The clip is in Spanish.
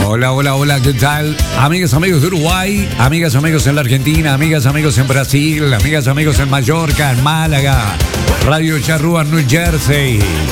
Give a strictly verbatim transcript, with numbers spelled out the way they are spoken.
Hola, hola, hola, ¿qué tal? Amigas, amigos de Uruguay, amigas, amigos en la Argentina, amigas, amigos en Brasil, amigas, amigos en Mallorca, en Málaga, Radio Charrúa, New Jersey.